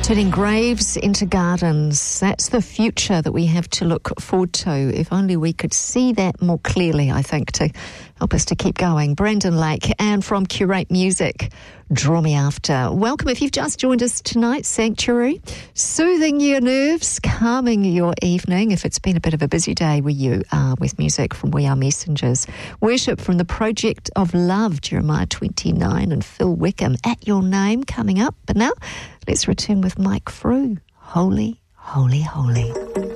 Turning graves into gardens. That's the future that we have to look forward to. If only we could see that more clearly, I think, to help us to keep going. Brandon Lake, and from Curate Music, Draw Me After. Welcome if you've just joined us tonight, Sanctuary. Soothing your nerves, calming your evening if it's been a bit of a busy day where you are, with music from We Are Messengers. Worship from the Project of Love, Jeremiah 29 and Phil Wickham, At Your Name, coming up. But now, let's return with Mike Frew. Holy, holy, holy.